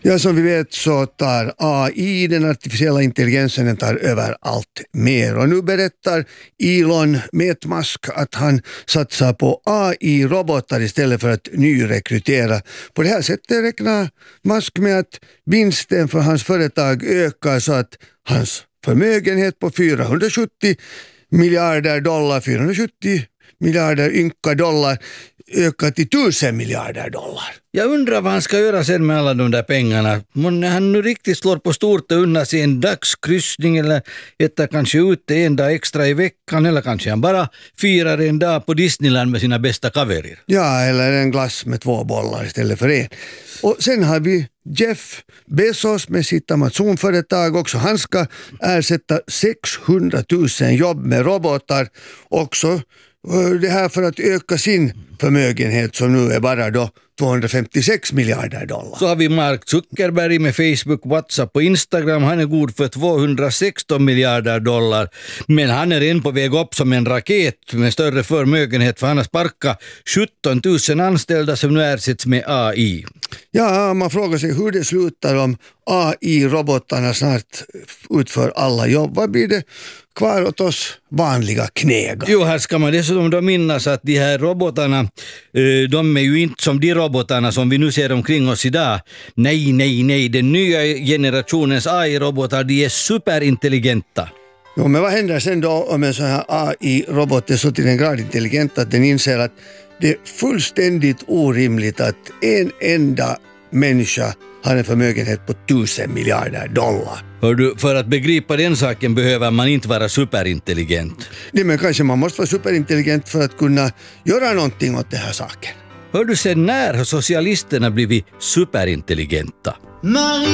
Ja, som vi vet så tar AI, den artificiella intelligensen, den tar över allt mer. Och nu berättar Elon Musk att han satsar på AI-robotar istället för att nyrekrytera. På det här sättet räknar Musk med att vinsten för hans företag ökar så att hans förmögenhet på 470 miljarder ynka dollar ökar till 1000 miljarder dollar. Jag undrar vad han ska göra sen med alla de där pengarna. När han nu riktigt slår på stort och unnar sig en dagskryssning eller äter kanske ute en dag extra i veckan, eller kanske han bara firar en dag på Disneyland med sina bästa kaverer. Ja, eller en glass med 2 bollar istället för en. Och sen har vi Jeff Bezos med sitt Amazon-företag också. Han ska ersätta 600 000 jobb med robotar också. Det här för att öka sin förmögenhet som nu är bara då 256 miljarder dollar. Så har vi Mark Zuckerberg med Facebook, WhatsApp och Instagram. Han är god för 216 miljarder dollar. Men han är än på väg upp som en raket med större förmögenhet, för han har sparkat 17 000 anställda som nu ersätts med AI. Ja, man frågar sig hur det slutar om AI-robotarna snart utför alla jobb. Vad blir det kvar åt oss vanliga knägar? Jo, här ska man dessutom då minnas att de här robotarna, de är ju inte som de robotarna som vi nu ser omkring oss idag. Nej. Den nya generationens AI-robotar, de är superintelligenta. Jo, men vad händer sen då om en sån här AI-robot är så till en grad intelligent att den inser att det är fullständigt orimligt att en enda människa har en förmögenhet på 1000 miljarder dollar. Hör du, för att begripa den saken behöver man inte vara superintelligent. Nej, men kanske man måste vara superintelligent för att kunna göra någonting åt den här saken. Hör du, sen när har socialisterna blivit superintelligenta?